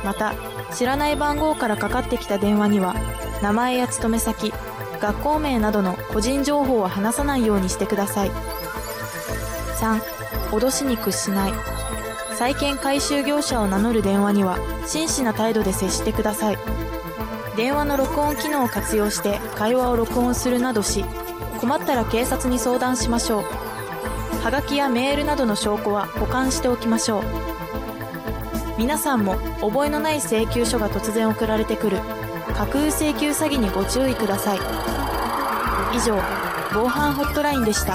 また、知らない番号からかかってきた電話には、名前や勤め先、学校名などの個人情報は話さないようにしてください。3、脅しに屈しない。債権回収業者を名乗る電話には、真摯な態度で接してください。電話の録音機能を活用して会話を録音するなどし、困ったら警察に相談しましょう。はがきやメールなどの証拠は保管しておきましょう。皆さんも覚えのない請求書が突然送られてくる架空請求詐欺にご注意ください。以上、防犯ホットラインでした。